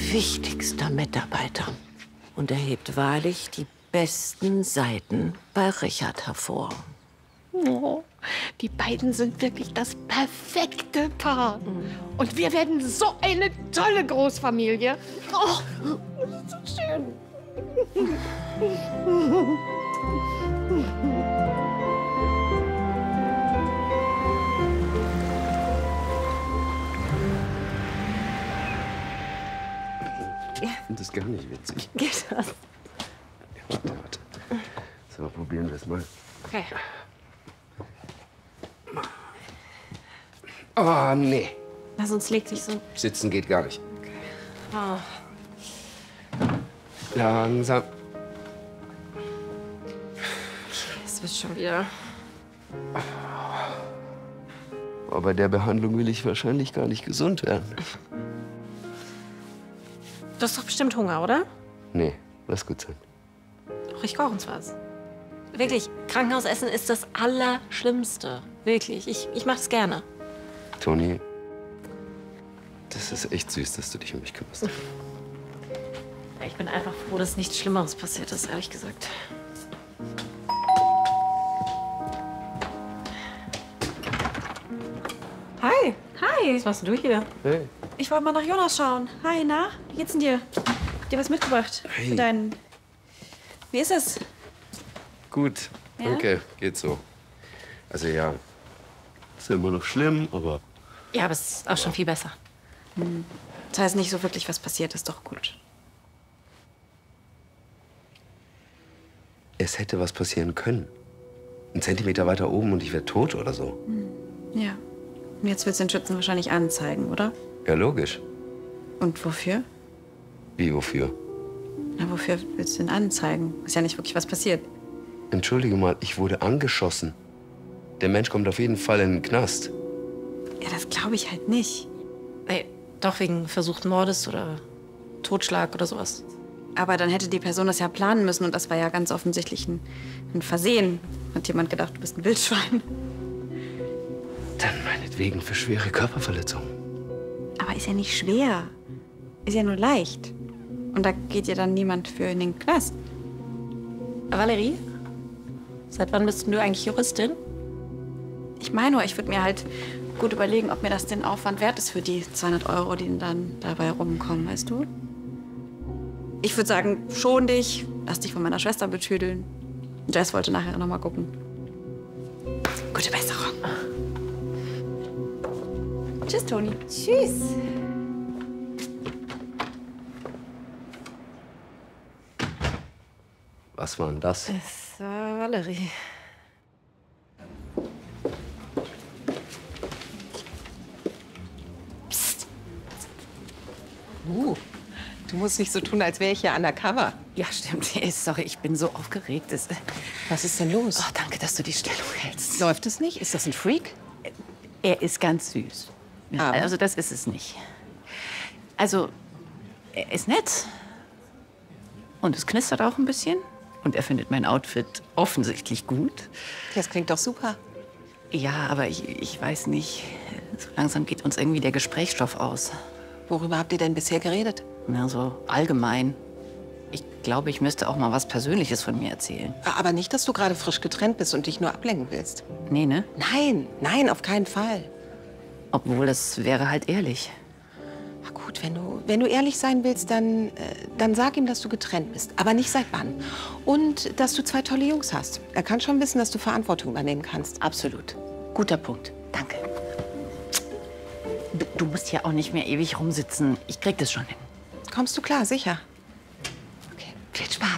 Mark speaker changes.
Speaker 1: wichtigster Mitarbeiter. Und er hebt wahrlich die besten Seiten bei Richard hervor.
Speaker 2: Oh, die beiden sind wirklich das perfekte Paar. Und wir werden so eine tolle Großfamilie. Oh, das ist so schön.
Speaker 3: Ich finde das gar nicht witzig.
Speaker 1: Geht das?
Speaker 3: Ja, warte. So, probieren wir es mal.
Speaker 2: Okay.
Speaker 3: Oh, nee.
Speaker 2: Na, sonst legt sich so.
Speaker 3: Sitzen geht gar nicht.
Speaker 2: Oh.
Speaker 3: Langsam.
Speaker 2: Es wird schon wieder.
Speaker 3: Aber bei der Behandlung will ich wahrscheinlich gar nicht gesund werden.
Speaker 2: Du hast doch bestimmt Hunger, oder?
Speaker 3: Nee, lass gut sein.
Speaker 2: Doch, ich koche uns was. Wirklich, Krankenhausessen ist das Allerschlimmste. Wirklich, ich mache es gerne.
Speaker 3: Toni, das ist echt süß, dass du dich um mich kümmerst.
Speaker 2: Ja, ich bin einfach froh, dass nichts Schlimmeres passiert ist, ehrlich gesagt. Hi. Hi. Was machst du hier?
Speaker 3: Hey.
Speaker 4: Ich wollte mal nach Jonas schauen. Hi, na? Wie geht's denn dir? Hab dir was mitgebracht?
Speaker 3: Hey.
Speaker 4: Für deinen... Wie ist es?
Speaker 3: Gut,
Speaker 4: Ja?
Speaker 3: danke. Geht so. Also ja, ist ja immer noch schlimm, aber
Speaker 2: Ja, aber es ist auch schon viel besser.
Speaker 4: Das heißt nicht so wirklich, was passiert ist. Doch gut.
Speaker 3: es hätte was passieren können. Ein Zentimeter weiter oben und ich wäre tot oder so.
Speaker 4: Ja. Und jetzt willst du den Schützen wahrscheinlich anzeigen, oder?
Speaker 3: Ja, logisch.
Speaker 4: Und wofür?
Speaker 3: Wie, wofür?
Speaker 4: Na, wofür willst du ihn anzeigen? Ist ja nicht wirklich was passiert.
Speaker 3: Entschuldige mal, ich wurde angeschossen. Der Mensch kommt auf jeden Fall in den Knast.
Speaker 4: Ja, das glaube ich halt nicht.
Speaker 2: Nee, doch wegen versuchten Mordes oder Totschlag oder sowas.
Speaker 4: Aber dann hätte die Person das ja planen müssen und das war ja ganz offensichtlich ein Versehen. Hat jemand gedacht, du bist ein Wildschwein.
Speaker 3: Dann meinetwegen für schwere Körperverletzungen.
Speaker 4: Aber ist ja nicht schwer. Ist ja nur leicht. Und da geht ja dann niemand für in den Knast.
Speaker 2: Valerie, seit wann bist du eigentlich Juristin?
Speaker 4: Ich meine nur, ich würde mir halt gut überlegen, ob mir das den Aufwand wert ist für die 200 €, die dann dabei rumkommen, weißt du? Ich würde sagen, schon dich, lass dich von meiner Schwester betüdeln. Jess wollte nachher noch mal gucken. Gute Besserung. Tschüss, Toni.
Speaker 2: Tschüss.
Speaker 3: Was war denn das?
Speaker 2: Es war Valerie.
Speaker 5: Du musst nicht so tun, als wäre ich hier undercover.
Speaker 1: Ja, stimmt. Sorry, ich bin so aufgeregt.
Speaker 5: Was ist denn los?
Speaker 1: Oh, danke, dass du die Stellung hältst.
Speaker 5: Läuft es nicht? Ist das ein Freak?
Speaker 1: Er ist ganz süß. Ja,
Speaker 5: Aber?
Speaker 1: also das ist es nicht. Also, er ist nett. Und es knistert auch ein bisschen. Und er findet mein Outfit offensichtlich gut.
Speaker 5: Das klingt doch super.
Speaker 1: Ja, aber ich weiß nicht. So langsam geht uns irgendwie der Gesprächsstoff aus.
Speaker 5: Worüber habt ihr denn bisher geredet?
Speaker 1: Na, so allgemein. Ich glaube, ich müsste auch mal was Persönliches von mir erzählen.
Speaker 5: Aber nicht, dass du gerade frisch getrennt bist und dich nur ablenken willst.
Speaker 1: Nee, ne?
Speaker 5: Nein, nein, auf keinen Fall.
Speaker 1: Obwohl, das wäre halt ehrlich.
Speaker 5: Na gut, wenn du ehrlich sein willst, dann sag ihm, dass du getrennt bist. Aber nicht seit wann. Und dass du 2 tolle Jungs hast. Er kann schon wissen, dass du Verantwortung übernehmen kannst.
Speaker 1: Absolut. Guter Punkt. Danke. Du musst ja auch nicht mehr ewig rumsitzen. Ich krieg das schon hin.
Speaker 5: Kommst du klar, sicher? Okay, viel Spaß.